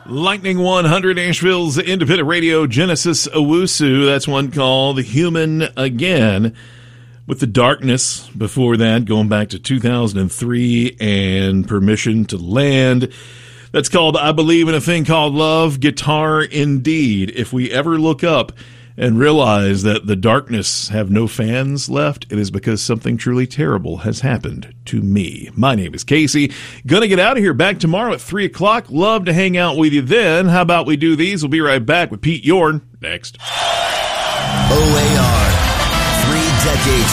Lightning 100, Asheville's independent radio, Genesis Owusu. That's one called Human Again. With The Darkness before that, going back to 2003, and Permission to Land. That's called I Believe in a Thing Called Love, Guitar Indeed. If we ever look up and realize that The Darkness have no fans left, it is because something truly terrible has happened to me. My name is Casey. Gonna get out of here. Back tomorrow at 3 o'clock. Love to hang out with you then. How about we do these? We'll be right back with Pete Yorn next. OAR. 3 decades